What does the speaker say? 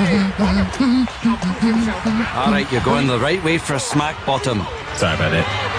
Alright, you're going the right way for a smack bottom. Sorry about that.